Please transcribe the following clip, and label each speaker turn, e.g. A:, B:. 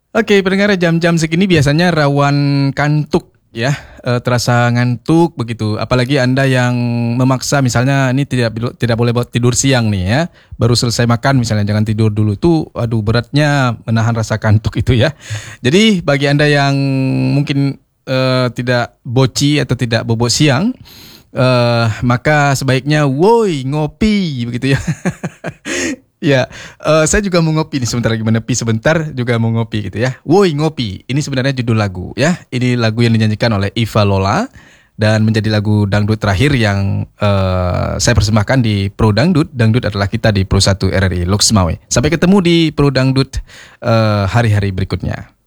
A: Oke, pendengar jam-jam segini biasanya rawan kantuk ya, terasa ngantuk begitu. Apalagi Anda yang memaksa misalnya ini tidak boleh buat tidur siang nih ya. Baru selesai makan misalnya jangan tidur dulu. Itu aduh beratnya menahan rasa kantuk itu ya. Jadi bagi Anda yang mungkin tidak boci atau tidak bobok siang, maka sebaiknya woi ngopi begitu ya. Ya, saya juga mau ngopi nih sebentar lagi menepi sebentar juga mau ngopi gitu ya. Woi ngopi, ini sebenarnya judul lagu ya. Ini lagu yang dinyanyikan oleh Iva Lola dan menjadi lagu dangdut terakhir yang saya persembahkan di Pro Dangdut. Dangdut adalah kita di Pro 1 RRI Loksmawe. Sampai ketemu di Pro Dangdut hari-hari berikutnya.